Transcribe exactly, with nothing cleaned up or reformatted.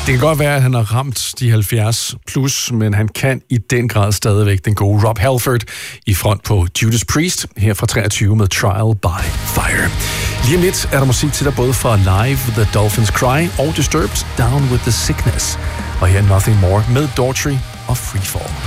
Det kan godt være, at han har ramt de halvfjerds plus, men han kan i den grad stadigvæk den gode Rob Halford i front på Judas Priest, her fra treogtyve med Trial by Fire. Lige om lidt er der musik til dig både fra Live, The Dolphins Cry og Disturbed, Down with the Sickness. Og her Nothing More med Daughtry og Freefall.